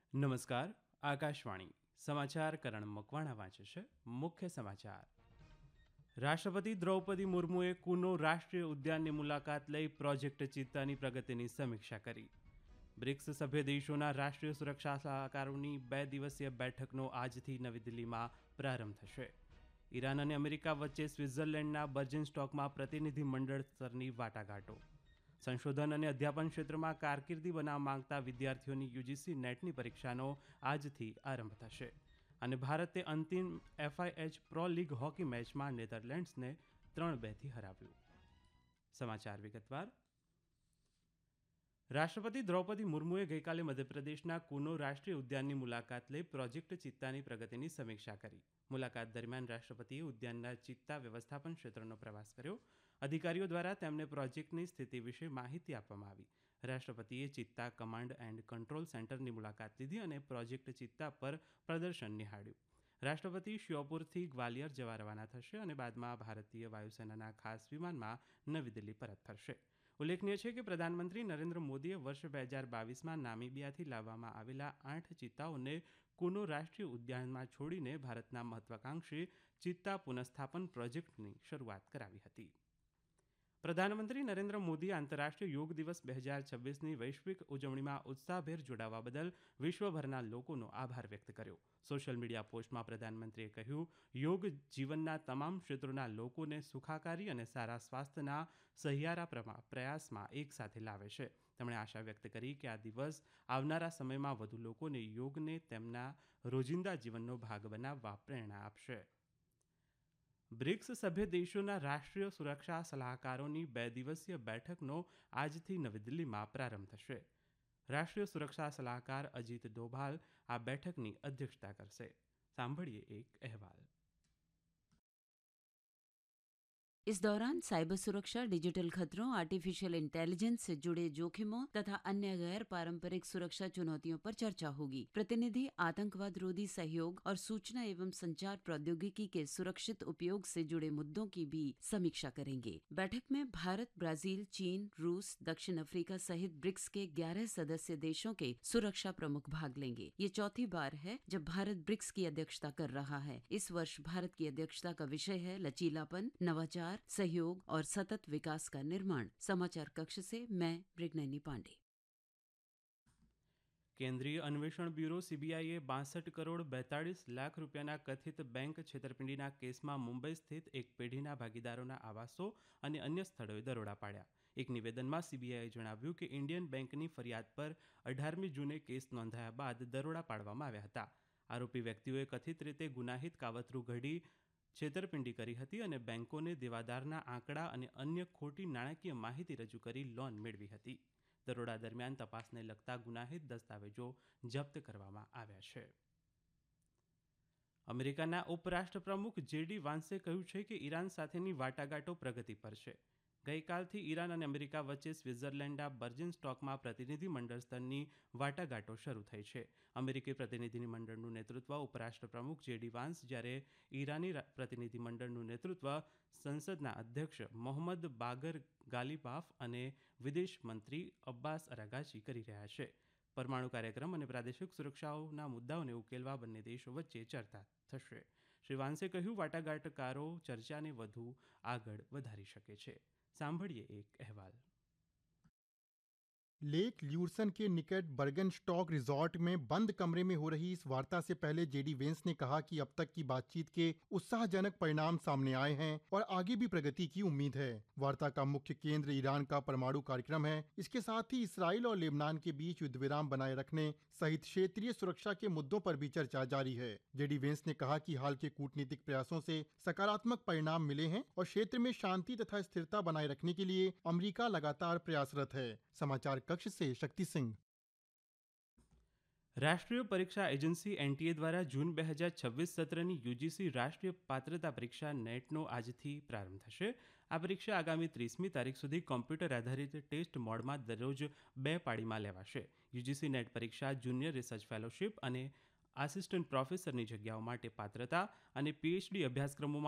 નમસ્કાર. આકાશવાણી સમાચાર કરણ મકવાણા વાંચે છે. મુખ્ય સમાચાર. રાષ્ટ્રપતિ દ્રૌપદી મુર્મુએ કુનો રાષ્ટ્રીય ઉદ્યાનની મુલાકાત લઈ પ્રોજેક્ટ ચિત્તાની પ્રગતિની સમીક્ષા કરી. બ્રિક્સ સભ્ય દેશોના રાષ્ટ્રીય સુરક્ષા સલાહકારોની 2 દિવસીય બેઠકનો આજથી નવી દિલ્હીમાં પ્રારંભ થશે. ઈરાન અને અમેરિકા વચ્ચે સ્વિટ્ઝરલેન્ડના બર્જિનસ્ટોકમાં પ્રતિનિધિ મંડળ સ્તરની વાટાઘાટો. સંશોધન અને અધ્યાપન ક્ષેત્રમાં કારકિર્દી બનાવવા માંગતા વિદ્યાર્થીઓની યુજીસી નેટની પરીક્ષાનો આજથી આરંભ થશે. અને ભારતે અંતિમ FIH પ્રો લીગ હોકી મેચમાં નેધરલેન્ડ્સને 3-2થી હરાવ્યું. સમાચાર વિગતવાર. રાષ્ટ્રપતિ દ્રૌપદી મુર્મુએ ગઈકાલે મધ્યપ્રદેશના કુનો રાષ્ટ્રીય ઉદ્યાનની મુલાકાત લઈ પ્રોજેક્ટ ચિત્તાની પ્રગતિની સમીક્ષા કરી. મુલાકાત દરમિયાન રાષ્ટ્રપતિએ ઉદ્યાનના ચિત્તા વ્યવસ્થાપન ક્ષેત્રનો પ્રવાસ કર્યો. અધિકારીઓ દ્વારા તેમને પ્રોજેક્ટની સ્થિતિ વિશે માહિતી આપવામાં આવી. રાષ્ટ્રપતિએ ચિત્તા કમાન્ડ એન્ડ કંટ્રોલ સેન્ટરની મુલાકાત લીધી અને પ્રોજેક્ટ ચિત્તા પર પ્રદર્શન નિહાળ્યું. રાષ્ટ્રપતિ શ્યોપુરથી ગ્વાલિયર જવા રવાના થશે અને બાદમાં ભારતીય વાયુસેનાના ખાસ વિમાનમાં નવી દિલ્હી પરત ફરશે. ઉલ્લેખનીય છે કે પ્રધાનમંત્રી નરેન્દ્ર મોદીએ વર્ષ 2022માં નામીબિયાથી લાવવામાં આવેલા 8 ચિત્તાઓને કુનો રાષ્ટ્રીય ઉદ્યાનમાં છોડીને ભારતના મહત્વાકાંક્ષી ચિત્તા પુનઃસ્થાપન પ્રોજેક્ટની શરૂઆત કરાવી હતી. પ્રધાનમંત્રી નરેન્દ્ર મોદીએ આંતરરાષ્ટ્રીય યોગ દિવસ 2026ની વૈશ્વિક ઉજવણીમાં ઉત્સાહભેર જોડાવા બદલ વિશ્વભરના લોકોનો આભાર વ્યક્ત કર્યો. સોશિયલ મીડિયા પોસ્ટમાં પ્રધાનમંત્રીએ કહ્યું, યોગ જીવનના તમામ ક્ષેત્રોના લોકોને સુખાકારી અને સારા સ્વાસ્થ્યના સહિયારા પ્રયાસમાં એકસાથે લાવે છે. તેમણે આશા વ્યક્ત કરી કે આ દિવસ આવનારા સમયમાં વધુ લોકોને યોગને તેમના રોજિંદા જીવનનો ભાગ બનાવવા પ્રેરણા આપશે. બ્રિક્સ સભ્ય દેશોના રાષ્ટ્રીય સુરક્ષા સલાહકારોની 2 દિવસીય બેઠકનો આજથી નવી દિલ્હીમાં પ્રારંભ થશે. રાષ્ટ્રીય સુરક્ષા સલાહકાર અજીત ડોભાલ આ બેઠકની અધ્યક્ષતા કરશે. સાંભળીએ એક અહેવાલ. इस दौरान साइबर सुरक्षा, डिजिटल खतरों, आर्टिफिशियल इंटेलिजेंस से जुड़े जोखिमों तथा अन्य गैर पारंपरिक सुरक्षा चुनौतियों पर चर्चा होगी. प्रतिनिधि आतंकवाद रोधी सहयोग और सूचना एवं संचार प्रौद्योगिकी के सुरक्षित उपयोग से जुड़े मुद्दों की भी समीक्षा करेंगे. बैठक में भारत, ब्राजील, चीन, रूस, दक्षिण अफ्रीका सहित ब्रिक्स के 11 सदस्य देशों के सुरक्षा प्रमुख भाग लेंगे. ये चौथी बार है जब भारत ब्रिक्स की अध्यक्षता कर रहा है. इस वर्ष भारत की अध्यक्षता का विषय है लचीलापन, नवाचार, सहयोग और सतत विकास का निर्माण. समाचार कक्ष से मैं मृगनयनी पांडे. કેન્દ્રીય અન્વેષણ બ્યુરો CBIએ 62 કરોડ 42 લાખ રૂપિયાના કથિત બેંક છેતરપિંડીના કેસમાં મુંબઈ સ્થિત એક પેઢીના ભાગીદારોના આવાસો અને અન્ય સ્થળોએ દરોડા પાડ્યા. એક નિવેદનમાં CBIએ જણાવ્યું કે ઇન્ડિયન બેંકની ફરિયાદ પર 18મી જૂને કેસ નોંધાયા બાદ દરોડા પાડવામાં આવ્યા હતા. આરોપી વ્યક્તિઓએ કથિત રીતે ગુનાહિત કાવતરું ઘડી છેતરપિંડી કરી હતી અને બેંકોને દેવાદારના આંકડા અને અન્ય ખોટી નાણાકીય માહિતી રજૂ કરી લોન મેળવી હતી. દરોડા દરમિયાન તપાસને લગતા ગુનાહિત દસ્તાવેજો જપ્ત કરવામાં આવ્યા છે. અમેરિકાના ઉપરાષ્ટ્રપ્રમુખ JD વાન્સે કહ્યું છે કે ઈરાન સાથેની વાટાઘાટો પ્રગતિ પર છે. ગઈકાલથી ઈરાન અને અમેરિકા વચ્ચે સ્વિટ્ઝરલેન્ડના બર્જિનસ્ટોકમાં પ્રતિનિધિ મંડળ સ્તરની વાટાઘાટો શરૂ થઈ છે. અમેરિકી પ્રતિનિધિ મંડળનું નેતૃત્વ ઉપરાષ્ટ્રપ્રમુખ JD વાન્સ, જ્યારે ઈરાની પ્રતિનિધિ મંડળનું નેતૃત્વ સંસદના અધ્યક્ષ મોહમ્મદ બાગર ગાલિબાફ અને વિદેશ મંત્રી અબ્બાસ અરાગાચી કરી રહ્યા છે. પરમાણુ કાર્યક્રમ અને પ્રાદેશિક સુરક્ષાના મુદ્દાઓને ઉકેલવા બંને દેશો વચ્ચે ચર્ચા થશે. શ્રી વાન્સે કહ્યું, વાટાઘાટકારો ચર્ચાને વધુ આગળ વધારી શકે છે. સાંભળીએ એક અહેવાલ. लेक ल्यूरसन के निकट बर्गनस्टॉक रिजॉर्ट में बंद कमरे में हो रही इस वार्ता से पहले JD वेंस ने कहा कि अब तक की बातचीत के उत्साहजनक परिणाम सामने आए हैं और आगे भी प्रगति की उम्मीद है. वार्ता का मुख्य केंद्र ईरान का परमाणु कार्यक्रम है. इसके साथ ही इसराइल और लेबनान के बीच युद्ध विराम बनाए रखने सहित क्षेत्रीय सुरक्षा के मुद्दों पर भी चर्चा जारी है. JD वेंस ने कहा कि हाल के कूटनीतिक प्रयासों से सकारात्मक परिणाम मिले हैं और क्षेत्र में शांति तथा स्थिरता बनाए रखने के लिए अमेरिका लगातार प्रयासरत है. समाचार कक्ष से शक्ति सिंह. રાષ્ટ્રીય પરીક્ષા એજન્સી NTA દ્વારા જૂન 2026 સત્રની UGC રાષ્ટ્રીય પાત્રતા પરીક્ષા નેટનો આજથી પ્રારંભ થશે. આ પરીક્ષા આગામી 30મી તારીખ સુધી કોમ્પ્યુટર આધારિત ટેસ્ટ મોડમાં દરરોજ 2 પાળીમાં લેવાશે. UGC નેટ પરીક્ષા જુનિયર રિસર્ચ ફેલોશિપ અને આસિસ્ટન્ટ પ્રોફેસરની જગ્યાઓ માટે પાત્રતા અને PhD અભ્યાસક્રમોમાં